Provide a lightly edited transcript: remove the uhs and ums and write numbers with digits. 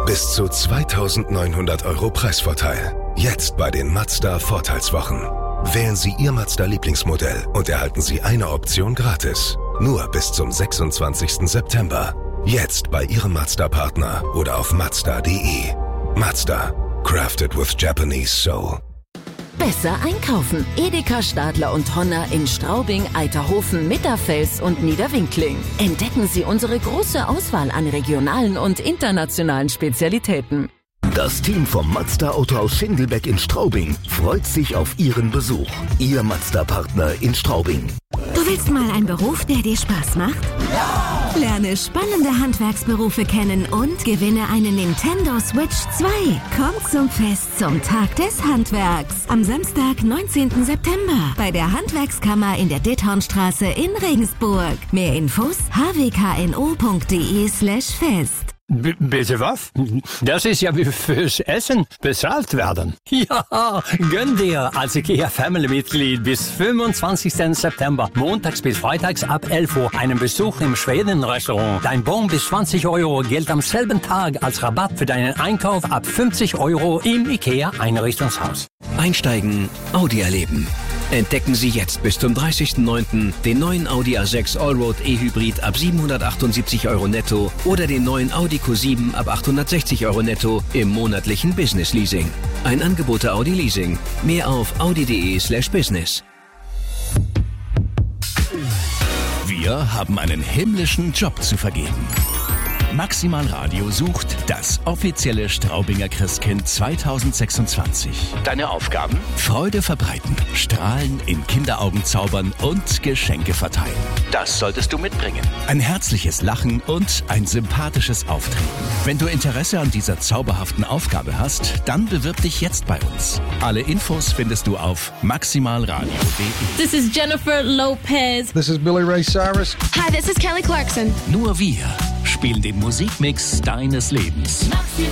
Bis zu 2.900 € Preisvorteil. Jetzt bei den Mazda Vorteilswochen. Wählen Sie Ihr Mazda-Lieblingsmodell und erhalten Sie eine Option gratis. Nur bis zum 26. September. Jetzt bei Ihrem Mazda-Partner oder auf Mazda.de. Mazda. Crafted with Japanese soul. Besser einkaufen. Edeka, Stadler und Honner in Straubing, Eiterhofen, Mitterfels und Niederwinkling. Entdecken Sie unsere große Auswahl an regionalen und internationalen Spezialitäten. Das Team vom Mazda Autohaus Schindelbeck in Straubing freut sich auf Ihren Besuch. Ihr Mazda-Partner in Straubing. Du willst mal einen Beruf, der dir Spaß macht? Ja! Lerne spannende Handwerksberufe kennen und gewinne eine Nintendo Switch 2. Komm zum Fest zum Tag des Handwerks. Am Samstag, 19. September bei der Handwerkskammer in der Dithornstraße in Regensburg. Mehr Infos hwkno.de/fest. Bitte was? Das ist ja wie fürs Essen bezahlt werden. Ja, gönn dir als IKEA-Family-Mitglied bis 25. September, montags bis freitags ab 11 Uhr, einen Besuch im Schweden-Restaurant. Dein Bon bis 20 € gilt am selben Tag als Rabatt für deinen Einkauf ab 50 € im IKEA-Einrichtungshaus. Einsteigen, Audi erleben. Entdecken Sie jetzt bis zum 30.09. den neuen Audi A6 Allroad E-Hybrid ab 778 € netto oder den neuen Audi Q7 ab 860 € netto im monatlichen Business Leasing. Ein Angebot der Audi Leasing. Mehr auf audi.de/business. Wir haben einen himmlischen Job zu vergeben. Maximal Radio sucht das offizielle Straubinger Christkind 2026. Deine Aufgaben? Freude verbreiten, Strahlen in Kinderaugen zaubern und Geschenke verteilen. Das solltest du mitbringen. Ein herzliches Lachen und ein sympathisches Auftreten. Wenn du Interesse an dieser zauberhaften Aufgabe hast, dann bewirb dich jetzt bei uns. Alle Infos findest du auf maximalradio.de. This is Jennifer Lopez. This is Billy Ray Cyrus. Hi, this is Kelly Clarkson. Nur wir spielen den Musikmix deines Lebens.